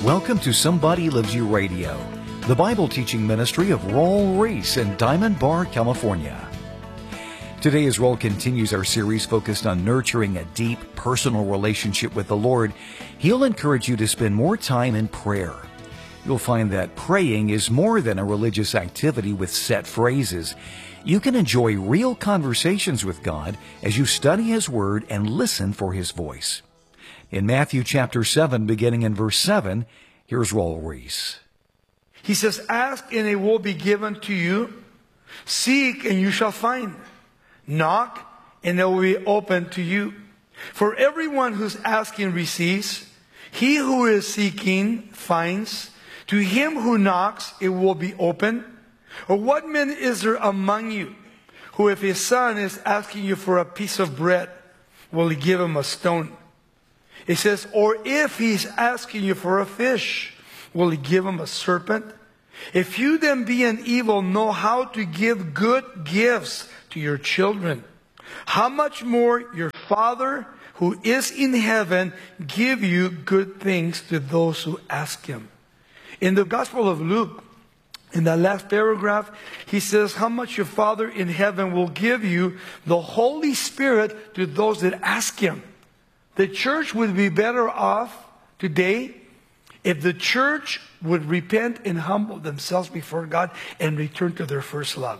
Welcome to Somebody Loves You Radio, the Bible teaching ministry of Raul Ries in Diamond Bar, California. Today, as Raul continues our series focused on nurturing a deep, personal relationship with the Lord, he'll encourage you to spend more time in prayer. You'll find that praying is more than a religious activity with set phrases. You can enjoy real conversations with God as you study His Word and listen for His voice. In Matthew chapter 7, beginning in verse 7, here's Raul Ries. He says, "Ask and it will be given to you. Seek and you shall find. Knock and it will be opened to you. For everyone who's asking receives. He who is seeking finds. To him who knocks it will be opened. Or what man is there among you who, if his son is asking you for a piece of bread, will he give him a stone? It says, or if he's asking you for a fish, will he give him a serpent? If you then being evil know how to give good gifts to your children, how much more your Father who is in heaven give you good things to those who ask Him." In the Gospel of Luke, in that last paragraph, he says, how much your Father in heaven will give you the Holy Spirit to those that ask Him. The church would be better off today if the church would repent and humble themselves before God and return to their first love.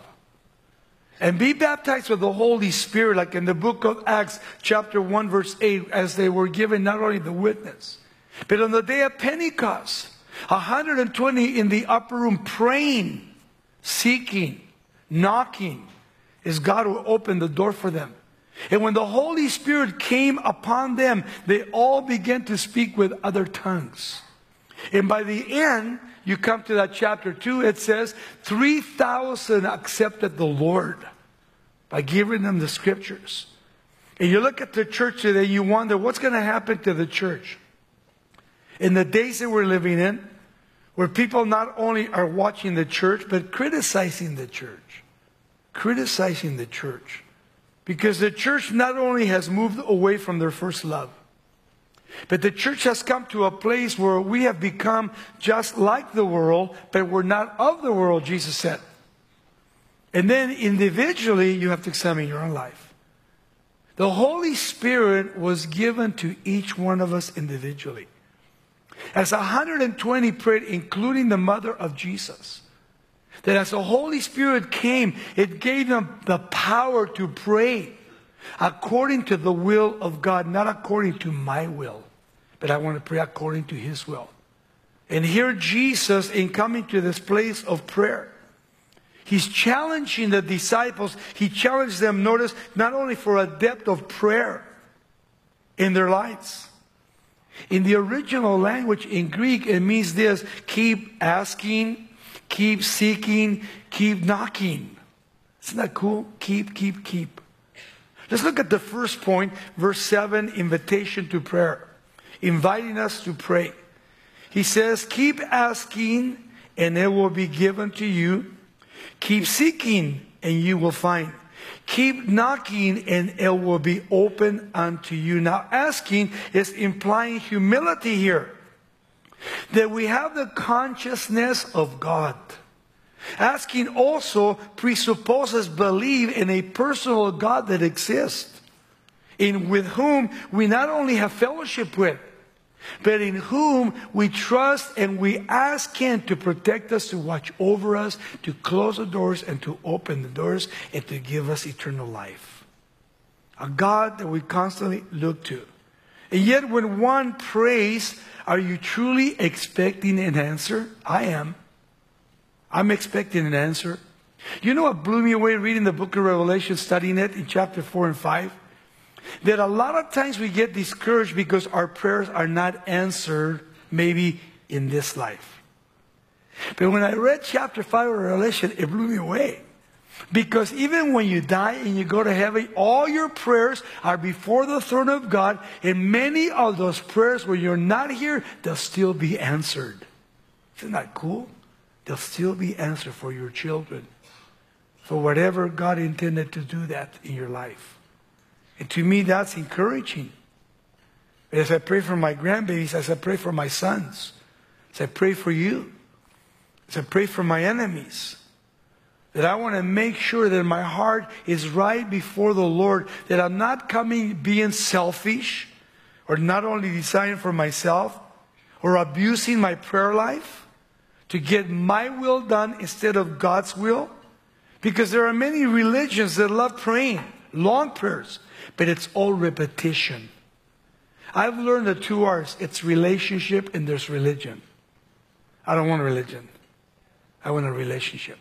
And be baptized with the Holy Spirit, like in the book of Acts, chapter 1, verse 8, as they were given not only the witness, but on the day of Pentecost, 120 in the upper room praying, seeking, knocking, as God will open the door for them. And when the Holy Spirit came upon them, they all began to speak with other tongues. And by the end, you come to that chapter 2, it says 3,000 accepted the Lord by giving them the scriptures. And you look at the church today, you wonder what's going to happen to the church. In the days that we're living in, where people not only are watching the church, but criticizing the church. Criticizing the church. Because the church not only has moved away from their first love, but the church has come to a place where we have become just like the world, but we're not of the world, Jesus said. And then individually, you have to examine your own life. The Holy Spirit was given to each one of us individually. As 120 prayed, including the mother of Jesus, that as the Holy Spirit came, it gave them the power to pray according to the will of God, not according to my will, but I want to pray according to His will. And here Jesus, in coming to this place of prayer, He's challenging the disciples. He challenged them, notice, not only for a depth of prayer in their lives. In the original language, in Greek, it means this: keep asking, keep seeking, keep knocking. Isn't that cool? Keep. Let's look at the first point, verse 7, invitation to prayer. Inviting us to pray. He says, keep asking and it will be given to you. Keep seeking and you will find. Keep knocking and it will be open unto you. Now, asking is implying humility here. That we have the consciousness of God. Asking also presupposes belief in a personal God that exists, in with whom we not only have fellowship with, but in whom we trust and we ask Him to protect us, to watch over us, to close the doors and to open the doors and to give us eternal life. A God that we constantly look to. And yet when one prays, are you truly expecting an answer? I am. I'm expecting an answer. You know what blew me away reading the book of Revelation, studying it in chapter 4 and 5? That a lot of times we get discouraged because our prayers are not answered maybe in this life. But when I read chapter 5 of Revelation, it blew me away. Because even when you die and you go to heaven, all your prayers are before the throne of God. And many of those prayers, when you're not here, they'll still be answered. Isn't that cool? They'll still be answered for your children. For whatever God intended to do that in your life. And to me, that's encouraging. As I pray for my grandbabies, as I pray for my sons, As I pray for you, as I pray for my enemies, that I want to make sure that my heart is right before the Lord, that I'm not being selfish, or not only deciding for myself, or abusing my prayer life to get my will done instead of God's will. Because there are many religions that love praying, long prayers, but it's all repetition. I've learned the two R's. It's relationship and there's religion. I don't want a religion. I want a relationship.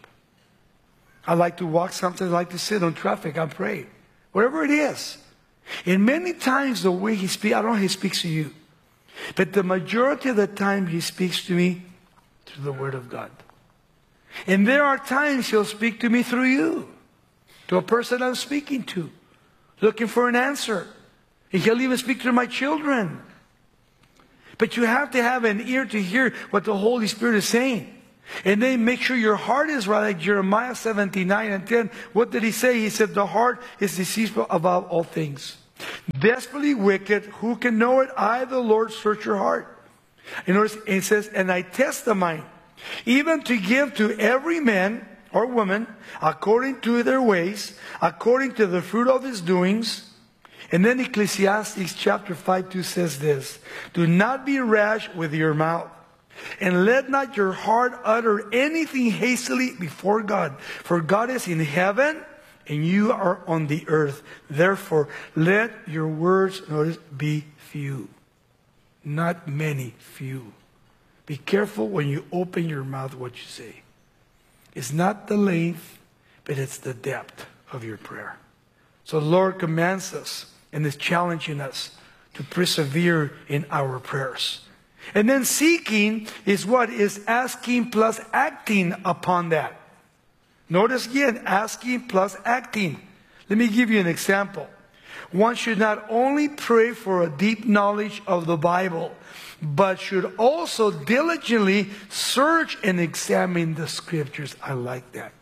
I like to walk sometimes, I like to sit on traffic, I pray. Whatever it is. And many times the way he speaks, I don't know how he speaks to you. But the majority of the time he speaks to me through the Word of God. And there are times he'll speak to me through you. To a person I'm speaking to. Looking for an answer. And he'll even speak to my children. But you have to have an ear to hear what the Holy Spirit is saying. And then make sure your heart is right, like Jeremiah 79:10. What did he say? He said, the heart is deceitful above all things. Desperately wicked, who can know it? I, the Lord, search your heart. And notice it says, and I test the mind, even to give to every man or woman according to their ways, according to the fruit of his doings. And then Ecclesiastes chapter 5:2 says this, do not be rash with your mouth, and let not your heart utter anything hastily before God. For God is in heaven, and you are on the earth. Therefore, let your words, notice, be few. Not many, few. Be careful when you open your mouth what you say. It's not the length, but it's the depth of your prayer. So the Lord commands us and is challenging us to persevere in our prayers. And then seeking is what? Is asking plus acting upon that. Notice again, asking plus acting. Let me give you an example. One should not only pray for a deep knowledge of the Bible, but should also diligently search and examine the Scriptures. I like that.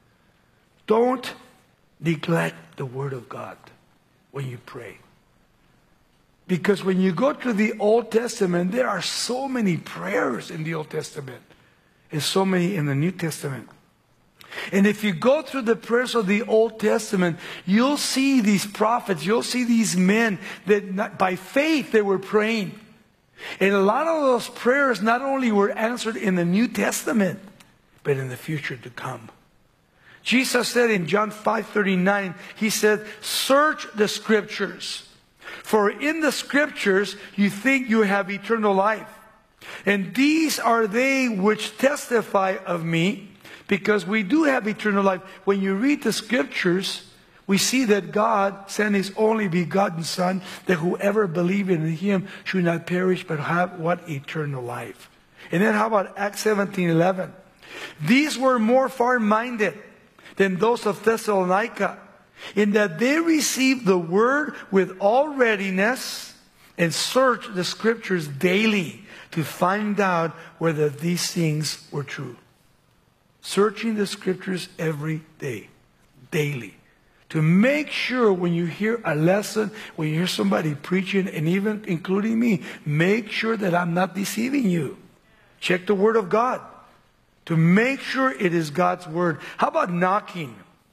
Don't neglect the Word of God when you pray. Because when you go to the Old Testament, there are so many prayers in the Old Testament and so many in the New Testament. And if you go through the prayers of the Old Testament, you'll see these prophets, you'll see these men that by faith they were praying. And a lot of those prayers not only were answered in the New Testament, but in the future to come. Jesus said in John 5:39, he said, search the Scriptures. For in the Scriptures you think you have eternal life. And these are they which testify of me, because we do have eternal life. When you read the Scriptures, we see that God sent His only begotten Son, that whoever believes in Him should not perish, but have what? Eternal life. And then how about Acts 17:11? These were more far-minded than those of Thessalonica, in that they received the word with all readiness and searched the Scriptures daily to find out whether these things were true. Searching the Scriptures every day, daily, to make sure when you hear a lesson, when you hear somebody preaching, and even including me, make sure that I'm not deceiving you. Check the Word of God to make sure it is God's Word. How about knocking?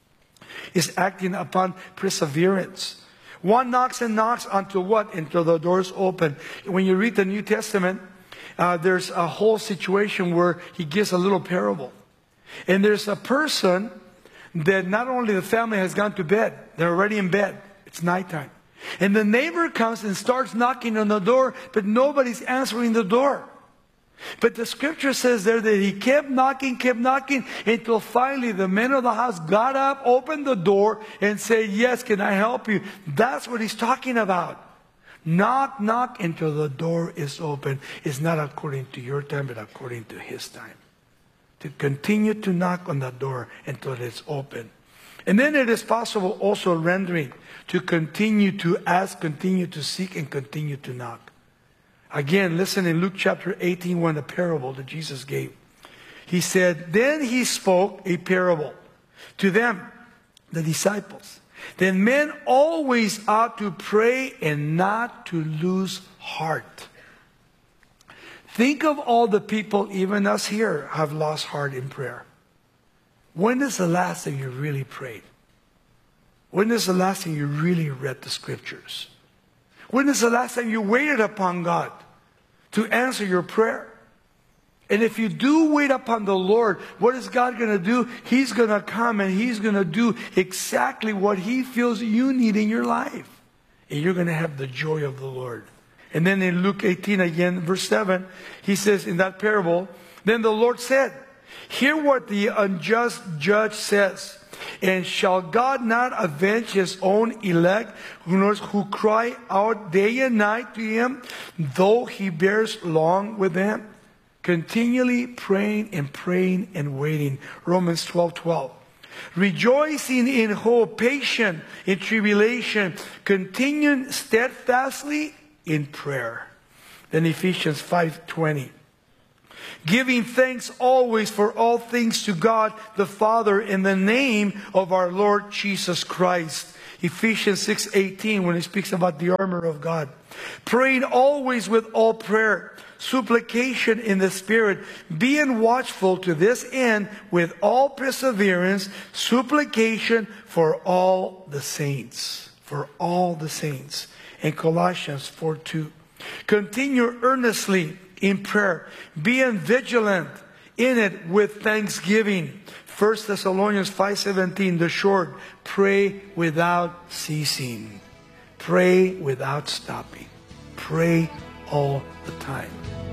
Is acting upon perseverance. One knocks and knocks until what? Until the doors open. When you read the New Testament, there's a whole situation where he gives a little parable. And there's a person that not only the family has gone to bed, they're already in bed. It's nighttime. And the neighbor comes and starts knocking on the door, but nobody's answering the door. But the Scripture says there that he kept knocking, until finally the men of the house got up, opened the door, and said, yes, can I help you? That's what he's talking about. Knock, knock until the door is open. It's not according to your time, but according to His time. To continue to knock on the door until it's open. And then it is possible also rendering to continue to ask, continue to seek, and continue to knock. Again, listen in Luke chapter 18, when the parable that Jesus gave. He said, then He spoke a parable to them, the disciples. Then men always ought to pray and not to lose heart. Think of all the people, even us here, have lost heart in prayer. When is the last time you really prayed? When is the last time you really read the scriptures? When is the last time you waited upon God to answer your prayer? And if you do wait upon the Lord, what is God going to do? He's going to come and He's going to do exactly what He feels you need in your life. And you're going to have the joy of the Lord. And then in Luke 18 again, verse 7, He says in that parable, then the Lord said, hear what the unjust judge says. And shall God not avenge His own elect who cry out day and night to Him, though He bears long with them? Continually praying and waiting. Romans 12:12. Rejoicing in hope, patient in tribulation, continuing steadfastly in prayer. Then Ephesians 5:20. Giving thanks always for all things to God the Father in the name of our Lord Jesus Christ. Ephesians 6:18, when he speaks about the armor of God. Praying always with all prayer, supplication in the Spirit, being watchful to this end with all perseverance, supplication for all the saints. For all the saints. And Colossians 4:2. Continue earnestly in prayer, being vigilant in it with thanksgiving. 1 Thessalonians 5:17, the short, pray without ceasing. Pray without stopping. Pray all the time.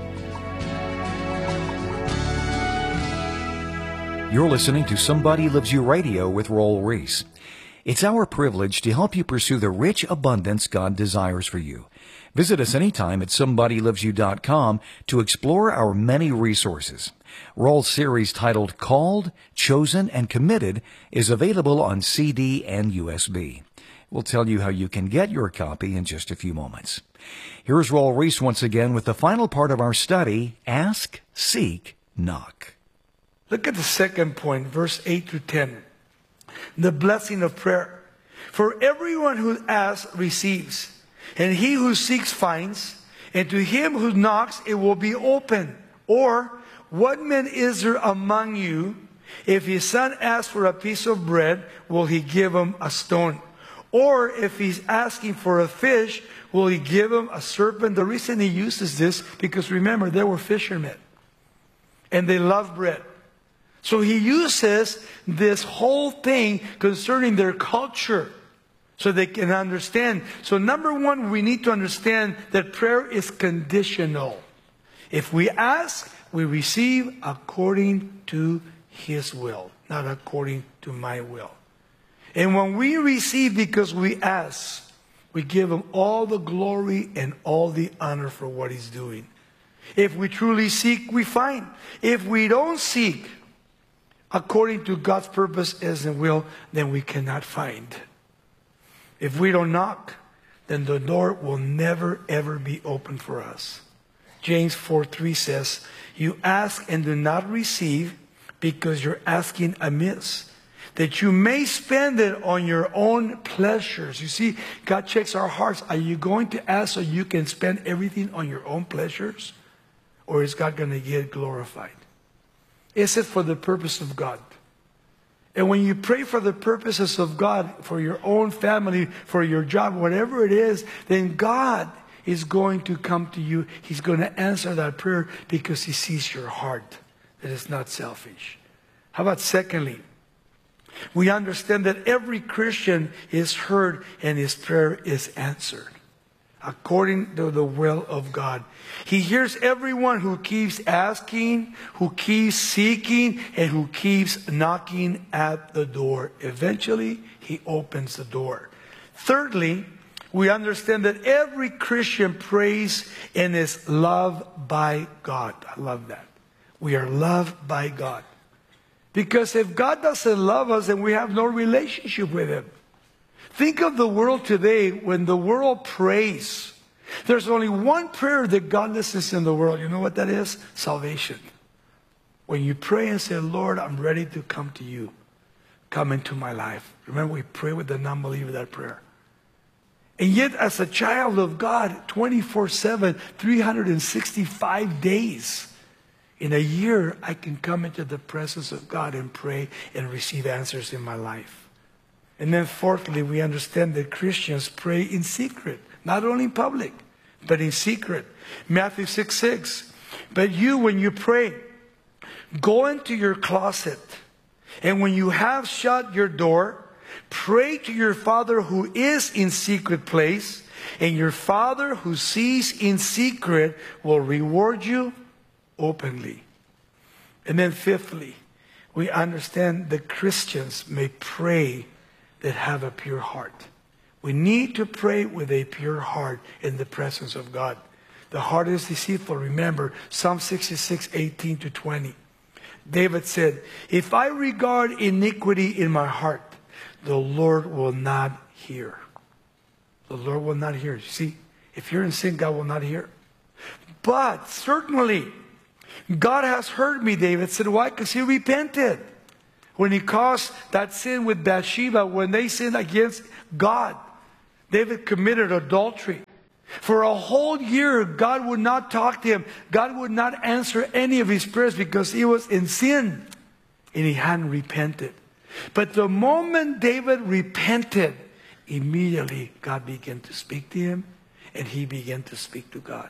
You're listening to Somebody Loves You Radio with Roel Reese. It's our privilege to help you pursue the rich abundance God desires for you. Visit us anytime at somebodylovesyou.com to explore our many resources. Roel's series titled Called, Chosen, and Committed is available on CD and USB. We'll tell you how you can get your copy in just a few moments. Here's Roel Reese once again with the final part of our study, Ask, Seek, Knock. Look at the second point, verse 8 to 10. The blessing of prayer. For everyone who asks receives, and he who seeks finds, and to him who knocks it will be open. Or, what man is there among you, if his son asks for a piece of bread, will he give him a stone? Or if he's asking for a fish, will he give him a serpent? The reason he uses this, because remember, they were fishermen. And they loved bread. So he uses this whole thing concerning their culture so they can understand. So number one, we need to understand that prayer is conditional. If we ask, we receive according to His will, not according to my will. And when we receive because we ask, we give Him all the glory and all the honor for what He's doing. If we truly seek, we find. If we don't seek according to God's purpose and will, then we cannot find. If we don't knock, then the door will never ever be open for us. James 4:3 says, you ask and do not receive because you're asking amiss, that you may spend it on your own pleasures. You see, God checks our hearts. Are you going to ask so you can spend everything on your own pleasures? Or is God going to get glorified? Is it for the purpose of God? And when you pray for the purposes of God, for your own family, for your job, whatever it is, then God is going to come to you. He's going to answer that prayer because He sees your heart, that it's not selfish. How about secondly, we understand that every Christian is heard and his prayer is answered according to the will of God. He hears everyone who keeps asking, who keeps seeking, and who keeps knocking at the door. Eventually, He opens the door. Thirdly, we understand that every Christian prays and is loved by God. I love that. We are loved by God. Because if God doesn't love us, then we have no relationship with Him. Think of the world today. When the world prays, there's only one prayer that God listens in the world. You know what that is? Salvation. When you pray and say, Lord, I'm ready to come to you. Come into my life. Remember, we pray with the non-believer that prayer. And yet, as a child of God, 24/7, 365 days in a year, I can come into the presence of God and pray and receive answers in my life. And then fourthly, we understand that Christians pray in secret, not only in public, but in secret. Matthew 6:6. But you, when you pray, go into your closet, and when you have shut your door, pray to your Father who is in secret place, and your Father who sees in secret will reward you openly. And then fifthly, we understand that Christians may pray that have a pure heart. We need to pray with a pure heart in the presence of God. The heart is deceitful. Remember, Psalm 66:18-20. David said, if I regard iniquity in my heart, the Lord will not hear. The Lord will not hear. You see, if you're in sin, God will not hear. But certainly, God has heard me, David said. Why? Because he repented. When he caused that sin with Bathsheba, when they sinned against God, David committed adultery. For a whole year, God would not talk to him. God would not answer any of his prayers because he was in sin and he hadn't repented. But the moment David repented, immediately God began to speak to him and he began to speak to God.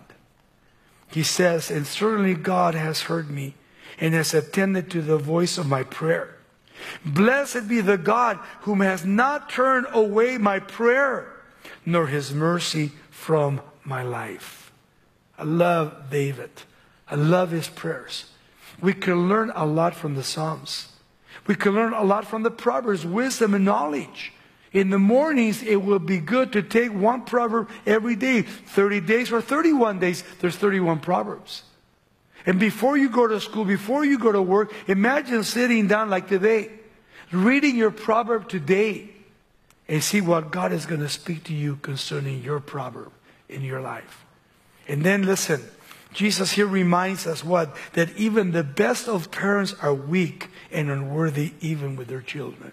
He says, and certainly God has heard me and has attended to the voice of my prayer. Blessed be the God whom has not turned away my prayer, nor his mercy from my life. I love David. I love his prayers. We can learn a lot from the Psalms. We can learn a lot from the Proverbs, wisdom and knowledge. In the mornings, it will be good to take one proverb every day. 30 days or 31 days, there's 31 proverbs. And before you go to school, before you go to work, imagine sitting down like today, reading your proverb today, and see what God is going to speak to you concerning your proverb in your life. And then listen, Jesus here reminds us what? That even the best of parents are weak and unworthy even with their children.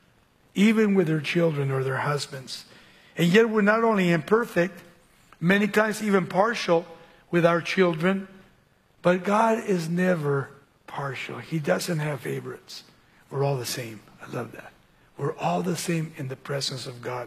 Even with their children or their husbands. And yet we're not only imperfect, many times even partial with our children, but God is never partial. He doesn't have favorites. We're all the same. I love that. We're all the same in the presence of God.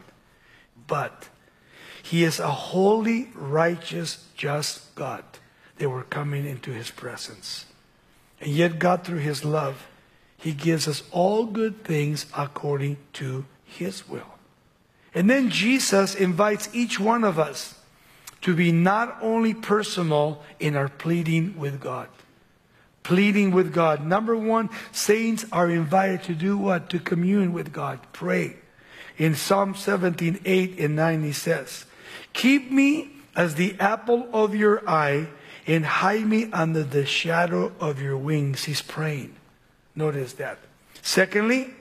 But he is a holy, righteous, just God that we're coming into his presence. And yet God, through his love, he gives us all good things according to his will. And then Jesus invites each one of us to be not only personal in our pleading with God. Pleading with God. Number one, saints are invited to do what? To commune with God. Pray. In Psalm 17:8 and 9 he says, keep me as the apple of your eye and hide me under the shadow of your wings. He's praying. Notice that. Secondly,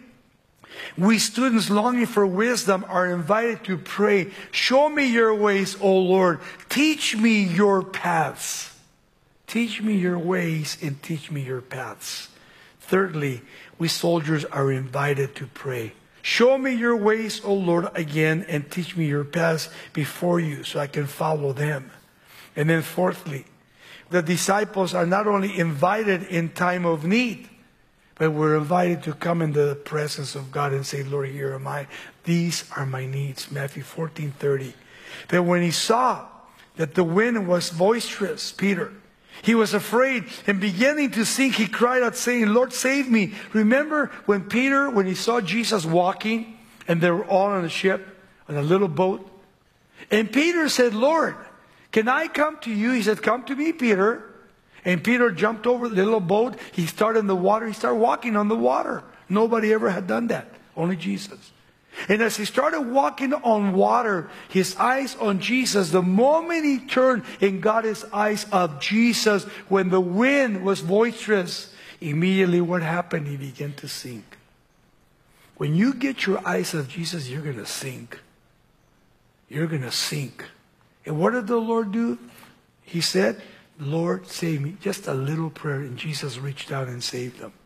we students longing for wisdom are invited to pray. Show me your ways, O Lord. Teach me your paths. Teach me your ways and teach me your paths. Thirdly, we soldiers are invited to pray. Show me your ways, O Lord, again, and teach me your paths before you so I can follow them. And then fourthly, the disciples are not only invited in time of need, but we're invited to come into the presence of God and say, Lord, here am I. These are my needs. Matthew 14:30. But when he saw that the wind was boisterous, Peter, he was afraid and beginning to sink, he cried out saying, Lord, save me. Remember when Peter, when he saw Jesus walking and they were all on a ship, on a little boat? And Peter said, Lord, can I come to you? He said, come to me, Peter. And Peter jumped over the little boat. He started in the water. He started walking on the water. Nobody ever had done that. Only Jesus. And as he started walking on water, his eyes on Jesus, the moment he turned and got his eyes of Jesus, when the wind was boisterous, immediately what happened? He began to sink. When you get your eyes of Jesus, you're going to sink. You're going to sink. And what did the Lord do? He said, Lord, save me. Just a little prayer, and Jesus reached out and saved them.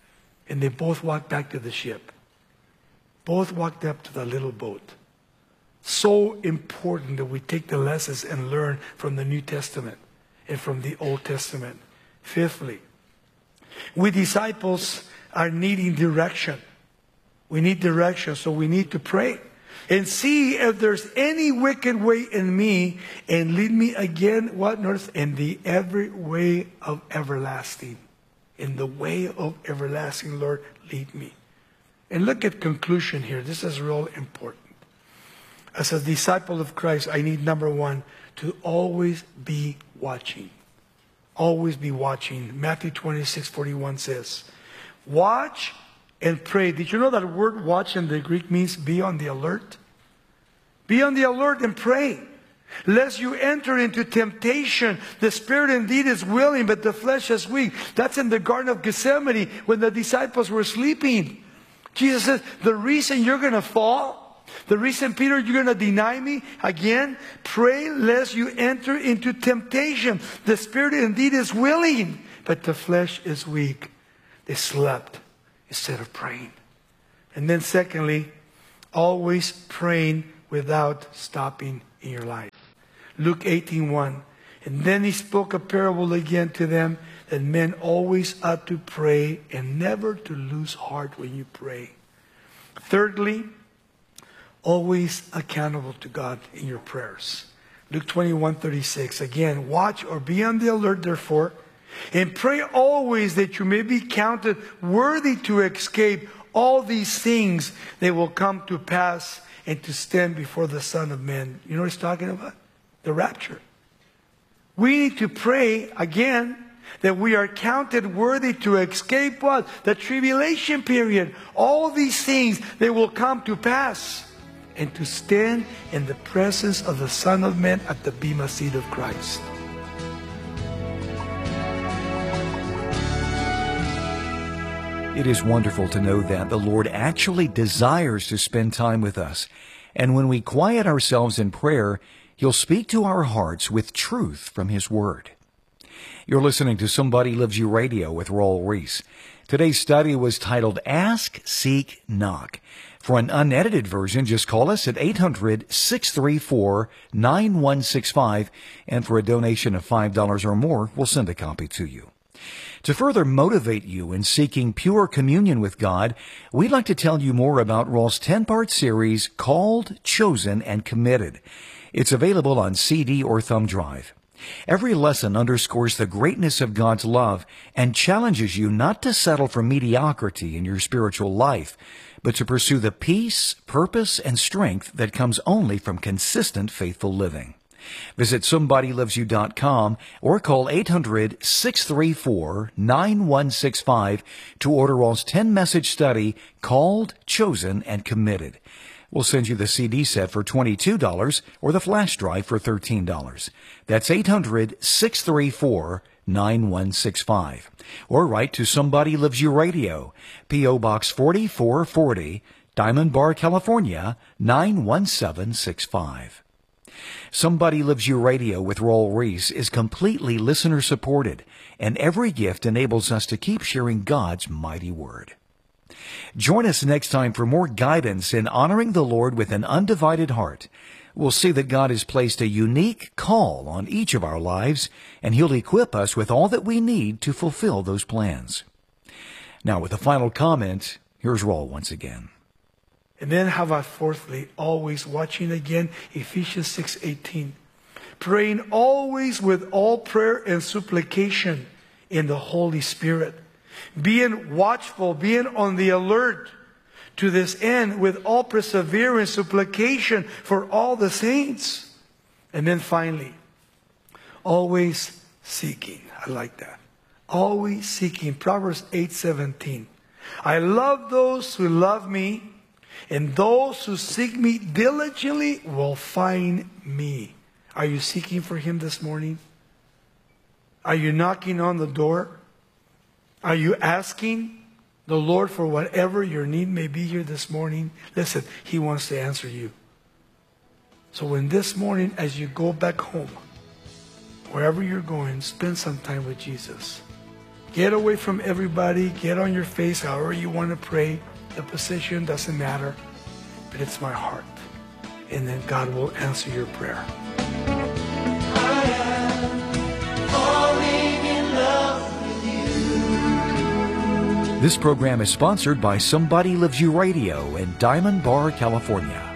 And they both walked back to the ship. Both walked up to the little boat. So important that we take the lessons and learn from the New Testament and from the Old Testament. Fifthly, we disciples are needing direction. We need direction, so we need to pray. And see if there's any wicked way in me, and lead me again, what? Notice, in the every way of everlasting. In the way of everlasting, Lord, lead me. And look at conclusion here. This is real important. As a disciple of Christ, I need, number one, to always be watching. Always be watching. Matthew 26:41 says, watch and pray. Did you know that word watch in the Greek means be on the alert? Be on the alert and pray, lest you enter into temptation. The spirit indeed is willing, but the flesh is weak. That's in the Garden of Gethsemane when the disciples were sleeping. Jesus says, the reason you're going to fall, the reason, Peter, you're going to deny me again, pray lest you enter into temptation. The spirit indeed is willing, but the flesh is weak. They slept instead of praying. And then secondly, always praying without stopping in your life. Luke 18:1. And then he spoke a parable again to them, that men always ought to pray and never to lose heart when you pray. Thirdly, always accountable to God in your prayers. Luke 21:36. Again, watch or be on the alert, therefore, and pray always that you may be counted worthy to escape all these things that will come to pass and to stand before the Son of Man. You know what he's talking about? The rapture. We need to pray again that we are counted worthy to escape what? The tribulation period. All these things, they will come to pass. And to stand in the presence of the Son of Man at the bema seat of Christ. It is wonderful to know that the Lord actually desires to spend time with us. And when we quiet ourselves in prayer, He'll speak to our hearts with truth from His Word. You're listening to Somebody Loves You Radio with Raul Ries. Today's study was titled Ask, Seek, Knock. For an unedited version, just call us at 800-634-9165, and for a donation of $5 or more, we'll send a copy to you. To further motivate you in seeking pure communion with God, we'd like to tell you more about Raul's 10-part series called, Chosen, and Committed. It's available on CD or thumb drive. Every lesson underscores the greatness of God's love and challenges you not to settle for mediocrity in your spiritual life, but to pursue the peace, purpose, and strength that comes only from consistent faithful living. Visit SomebodyLovesYou.com or call 800-634-9165 to order Raul's 10-message study called, Chosen, and Committed. We'll send you the CD set for $22 or the flash drive for $13. That's 800-634-9165. Or write to Somebody Loves You Radio, P.O. Box 4440, Diamond Bar, California, 91765. Somebody Loves You Radio with Raul Ries is completely listener-supported, and every gift enables us to keep sharing God's mighty Word. Join us next time for more guidance in honoring the Lord with an undivided heart. We'll see that God has placed a unique call on each of our lives, and He'll equip us with all that we need to fulfill those plans. Now, with a final comment, here's Raul once again. And then how about fourthly, always watching again, Ephesians 6:18. Praying always with all prayer and supplication in the Holy Spirit. Being watchful, being on the alert to this end with all perseverance, supplication for all the saints. And then finally, always seeking. I like that. Always seeking. Proverbs 8:17. I love those who love me, and those who seek me diligently will find me. Are you seeking for Him this morning? Are you knocking on the door? Are you asking the Lord for whatever your need may be here this morning? Listen, He wants to answer you. So when this morning, as you go back home, wherever you're going, spend some time with Jesus. Get away from everybody. Get on your face, however you want to pray. The position doesn't matter. But it's my heart. and then God will answer your prayer. This program is sponsored by Somebody Loves You Radio in Diamond Bar, California.